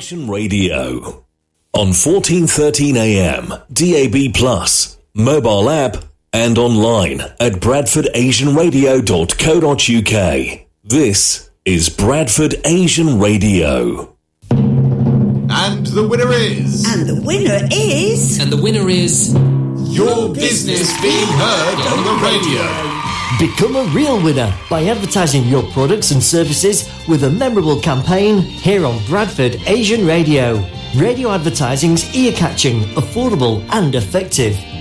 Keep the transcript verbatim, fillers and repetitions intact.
Asian Radio. On fourteen thirteen A M, D A B plus, mobile app, and online at bradford asian radio dot co dot uk. This is Bradford Asian Radio. And the winner is... And the winner is... And the winner is... Your business being heard on the radio. Become a real winner by advertising your products and services with a memorable campaign here on Bradford Asian Radio. Radio advertising's ear-catching, affordable and effective.